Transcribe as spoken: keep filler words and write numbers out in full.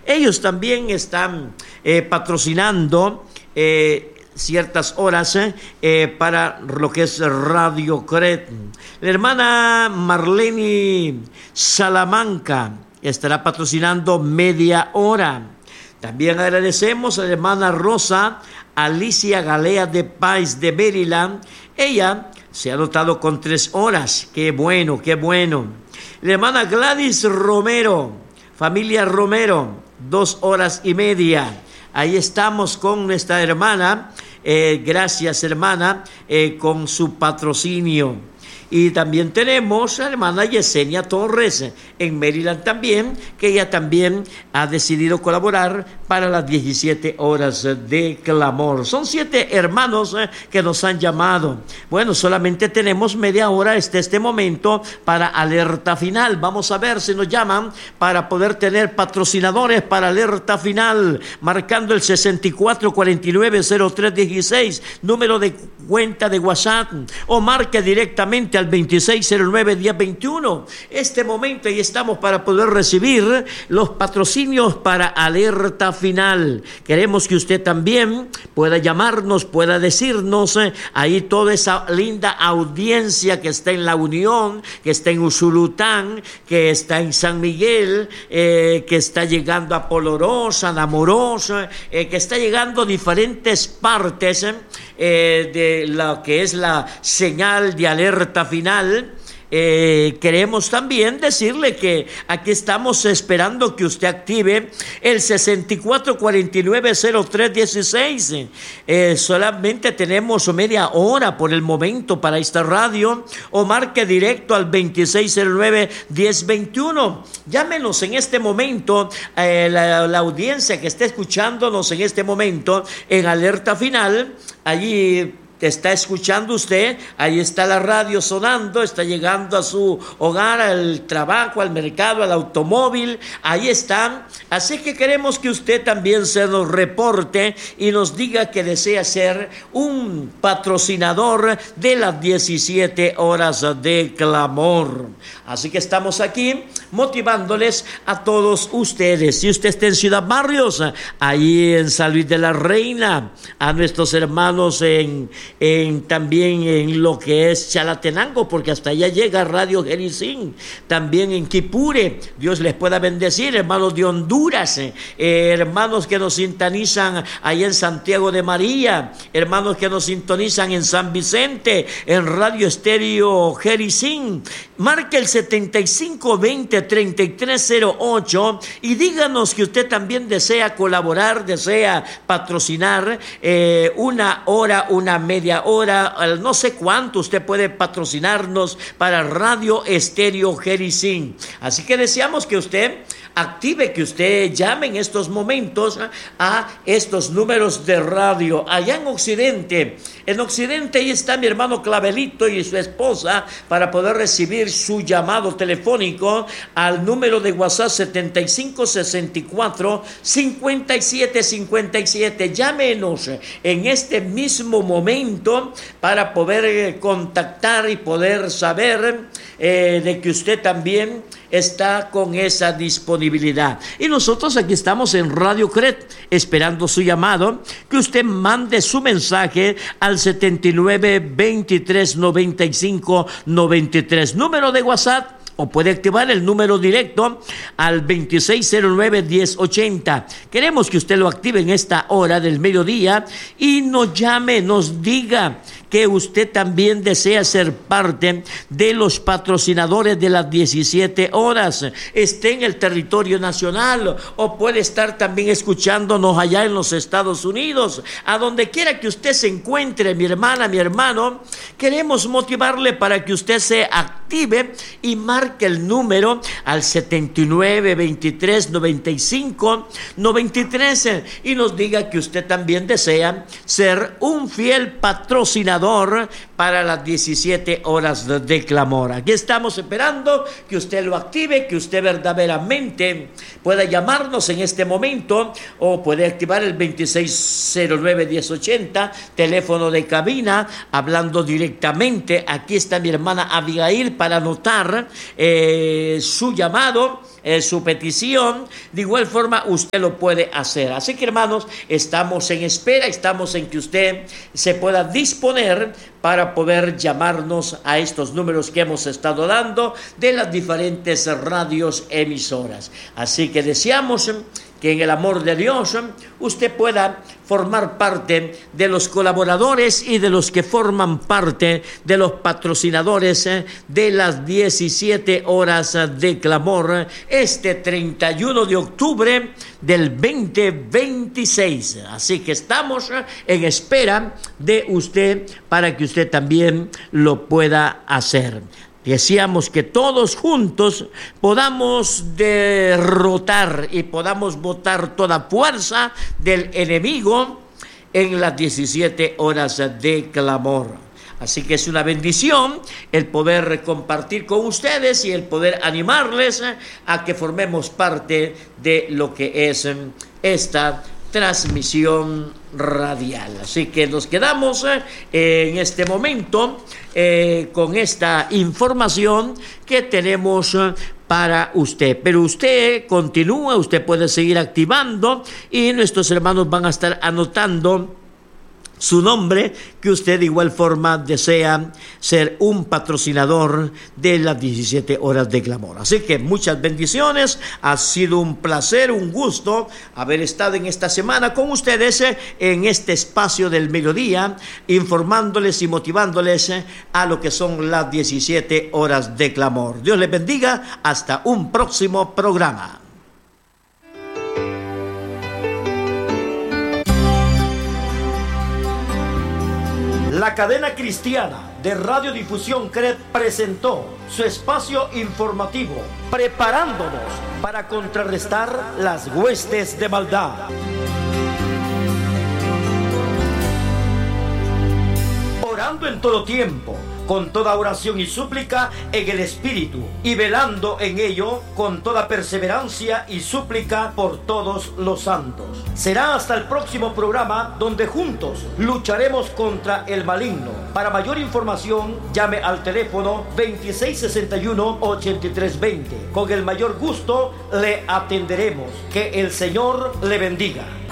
Ellos también están eh, patrocinando eh, ciertas horas eh, eh, para lo que es Radio Cret. La hermana Marlene Salamanca estará patrocinando media hora. También agradecemos a la hermana Rosa Alicia Galea de Pais de Maryland. Ella se ha anotado con tres horas. Qué bueno, qué bueno. La hermana Gladys Romero, familia Romero, dos horas y media. Ahí estamos con nuestra hermana. Eh, gracias, hermana, eh, con su patrocinio. Y también tenemos a la hermana Yesenia Torres en Maryland también, que ella también ha decidido colaborar para las diecisiete horas de clamor. Son siete hermanos que nos han llamado. Bueno, solamente tenemos media hora hasta este momento para alerta final. Vamos a ver si nos llaman para poder tener patrocinadores para alerta final, marcando el sesenta y cuatro cuarenta y nueve cero tres dieciséis, número de cuenta de WhatsApp, o marque directamente al veintiséis cero nueve diez veintiuno. Este momento y estamos para poder recibir los patrocinios para alerta final. Queremos que usted también pueda llamarnos, pueda decirnos eh, ahí toda esa linda audiencia que está en La Unión, que está en Usulután, que está en San Miguel, eh, que está llegando a Polorosa, Namorosa, eh, que está llegando a diferentes partes eh, eh, de lo que es la señal de alerta final. Eh, queremos también decirle que aquí estamos esperando que usted active el sesenta y cuatro cuarenta y nueve cero tres dieciséis. Eh, solamente tenemos media hora por el momento para esta radio, o marque directo al veintiséis cero nueve diez veintiuno. Llámenos en este momento, eh, la, la audiencia que esté escuchándonos en este momento en alerta final. Allí está escuchando usted, ahí está la radio sonando, está llegando a su hogar, al trabajo, al mercado, al automóvil, ahí están. Así que queremos que usted también se nos reporte y nos diga que desea ser un patrocinador de las diecisiete horas de clamor. Así que estamos aquí motivándoles a todos ustedes. Si usted está en Ciudad Barrios, ahí en San Luis de la Reina, a nuestros hermanos en En, también en lo que es Chalatenango, porque hasta allá llega Radio Jericín, también en Quipure, Dios les pueda bendecir, hermanos de Honduras, eh, hermanos que nos sintonizan allá en Santiago de María, hermanos que nos sintonizan en San Vicente, en Radio Estéreo Jericín. Marque el setenta y cinco veinte treinta y tres cero ocho y díganos que usted también desea colaborar, desea patrocinar eh, una hora, una media hora, no sé cuánto usted puede patrocinarnos para Radio Estéreo Jericín. Así que deseamos que usted active, que usted llame en estos momentos a estos números de radio. Allá en Occidente, en Occidente ahí está mi hermano Clavelito y su esposa para poder recibir su llamado telefónico al número de WhatsApp setenta y cinco sesenta y cuatro cincuenta y siete cincuenta y siete. Llámenos en este mismo momento para poder contactar y poder saber eh, de que usted también está con esa disponibilidad. Y nosotros aquí estamos en Radio Cret esperando su llamado, que usted mande su mensaje al setenta y nueve veintitrés noventa y cinco noventa y tres, número de WhatsApp, o puede activar el número directo al veintiséis cero nueve diez ochenta. Queremos que usted lo active en esta hora del mediodía y nos llame, nos diga que usted también desea ser parte de los patrocinadores de las diecisiete horas, esté en el territorio nacional o puede estar también escuchándonos allá en los Estados Unidos. A donde quiera que usted se encuentre, mi hermana, mi hermano, queremos motivarle para que usted se active y marque el número al setenta y nueve veintitrés noventa y cinco noventa y tres y nos diga que usted también desea ser un fiel patrocinador para las diecisiete horas de, de clamor. Aquí estamos esperando que usted lo active, que usted verdaderamente pueda llamarnos en este momento o puede activar el veintiséis cero nueve diez ochenta, teléfono de cabina, hablando directamente. Aquí está mi hermana Abigail para anotar eh, su llamado eh, su petición, de igual forma usted lo puede hacer. Así que, hermanos, estamos en espera, estamos en que usted se pueda disponer para poder llamarnos a estos números que hemos estado dando de las diferentes radios emisoras. Así que deseamos que en el amor de Dios usted pueda formar parte de los colaboradores y de los que forman parte de los patrocinadores de las diecisiete horas de clamor este treinta y uno de octubre del veinte veintiséis. Así que estamos en espera de usted para que usted también lo pueda hacer. Deseamos que todos juntos podamos derrotar y podamos botar toda fuerza del enemigo en las diecisiete horas de clamor. Así que es una bendición el poder compartir con ustedes y el poder animarles a que formemos parte de lo que es esta transmisión radial. Así que nos quedamos eh, en este momento eh, con esta información que tenemos eh, para usted. Pero usted continúa, usted puede seguir activando y nuestros hermanos van a estar anotando su nombre, que usted de igual forma desea ser un patrocinador de las diecisiete horas de clamor. Así que muchas bendiciones, ha sido un placer, un gusto haber estado en esta semana con ustedes en este espacio del mediodía, informándoles y motivándoles a lo que son las diecisiete horas de clamor. Dios les bendiga, hasta un próximo programa. La cadena cristiana de Radiodifusión C R E T presentó su espacio informativo, preparándonos para contrarrestar las huestes de maldad. Orando en todo tiempo, con toda oración y súplica en el Espíritu, y velando en ello con toda perseverancia y súplica por todos los santos. Será hasta el próximo programa, donde juntos lucharemos contra el maligno. Para mayor información, llame al teléfono veintiséis sesenta y uno, ochenta y tres veinte. Con el mayor gusto le atenderemos. Que el Señor le bendiga.